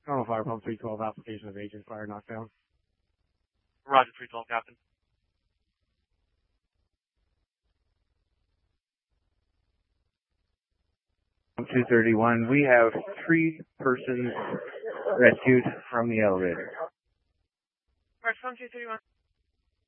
Normal Fire Pump 312, application of agent fire knockdown. Roger, 312, Captain. 231, we have 3 persons rescued from the elevator. March 231.